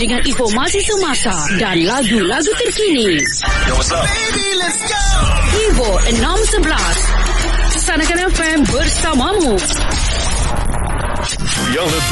dengan informasi semasa dan lagu-lagu terkini. Yo, what's up? Baby, let's go. Vivo 611 Sanakan FM bersamamu. Yang